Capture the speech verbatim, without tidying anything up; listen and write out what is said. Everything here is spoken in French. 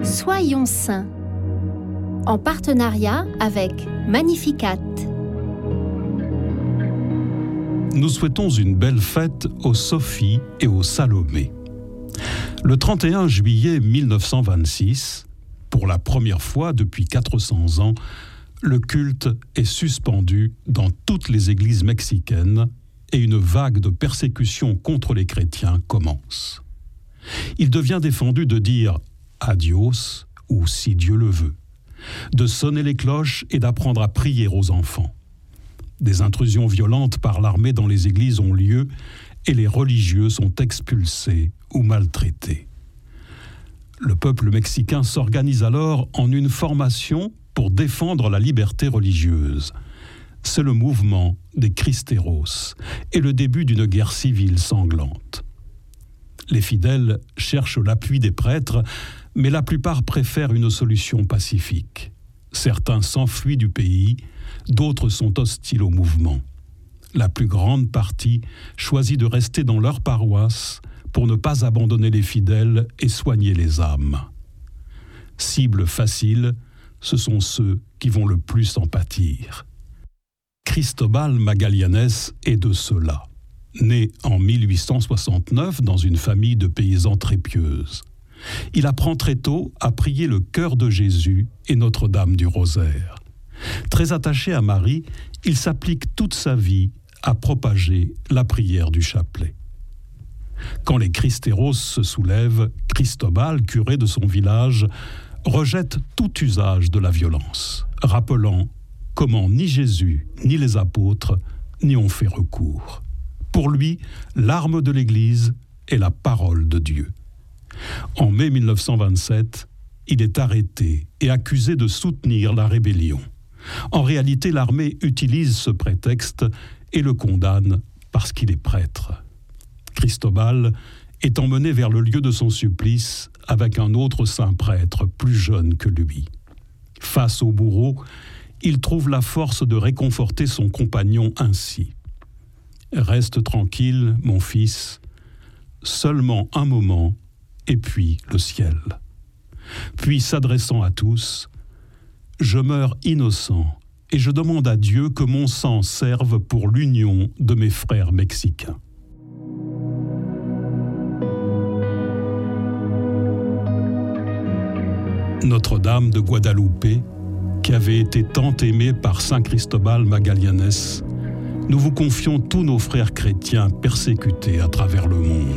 Soyons saints, en partenariat avec Magnificat. Nous souhaitons une belle fête aux Sophie et aux Salomé. Le trente et un juillet mille neuf cent vingt-six, pour la première fois depuis quatre cents ans, le culte est suspendu dans toutes les églises mexicaines et une vague de persécution contre les chrétiens commence. Il devient défendu de dire « adios » ou « si Dieu le veut », de sonner les cloches et d'apprendre à prier aux enfants. Des intrusions violentes par l'armée dans les églises ont lieu et les religieux sont expulsés ou maltraités. Le peuple mexicain s'organise alors en une formation pour défendre la liberté religieuse. C'est le mouvement des Cristeros et le début d'une guerre civile sanglante. Les fidèles cherchent l'appui des prêtres, mais la plupart préfèrent une solution pacifique. Certains s'enfuient du pays, d'autres sont hostiles au mouvement. La plus grande partie choisit de rester dans leur paroisse pour ne pas abandonner les fidèles et soigner les âmes. Cible facile, ce sont ceux qui vont le plus en pâtir. Cristobal Magallanes est de ceux-là. Né en mille huit cent soixante-neuf dans une famille de paysans très pieuse. Il apprend très tôt à prier le cœur de Jésus et Notre-Dame du Rosaire. Très attaché à Marie, il s'applique toute sa vie à propager la prière du chapelet. Quand les Cristeros se soulèvent, Cristobal, curé de son village, rejette tout usage de la violence, rappelant comment ni Jésus, ni les apôtres n'y ont fait recours. Pour lui, l'arme de l'Église est la parole de Dieu. En mai mille neuf cent vingt-sept, il est arrêté et accusé de soutenir la rébellion. En réalité, l'armée utilise ce prétexte et le condamne parce qu'il est prêtre. Cristobal est emmené vers le lieu de son supplice avec un autre saint prêtre plus jeune que lui. Face au bourreau, il trouve la force de réconforter son compagnon ainsi. « Reste tranquille, mon fils, seulement un moment, et puis le ciel. » Puis, s'adressant à tous, « Je meurs innocent, et je demande à Dieu que mon sang serve pour l'union de mes frères mexicains. » Notre-Dame de Guadalupe, qui avait été tant aimée par saint Cristobal Magallanes, nous vous confions tous nos frères chrétiens persécutés à travers le monde.